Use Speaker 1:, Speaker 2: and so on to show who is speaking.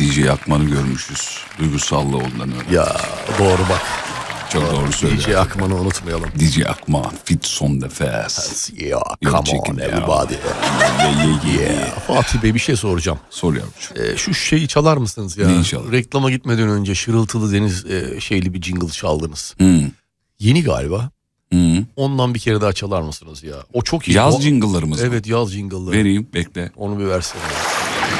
Speaker 1: DJ Akman'ı görmüşüz. Duygusallığı ondan öğrendik.
Speaker 2: Ya doğru bak.
Speaker 1: Çok doğru söylüyor.
Speaker 2: DJ Akman'ı unutmayalım.
Speaker 1: DJ Akman, Fits on the Fast.
Speaker 2: Yeah, come on everybody. Yeah. Fatih Bey bir şey soracağım.
Speaker 1: Sor yavrucuğum.
Speaker 2: Şu şeyi çalar mısınız ya?
Speaker 1: Neyi çalar?
Speaker 2: Reklama gitmeden önce şırıltılı deniz şeyli bir jingle çaldınız.
Speaker 1: Hmm.
Speaker 2: Yeni galiba.
Speaker 1: Hmm.
Speaker 2: Ondan bir kere daha çalar mısınız ya? O çok iyi.
Speaker 1: Yaz jingle'larımız mı?
Speaker 2: Evet, yaz jingle'ları.
Speaker 1: Vereyim, bekle.
Speaker 2: Onu bir versene.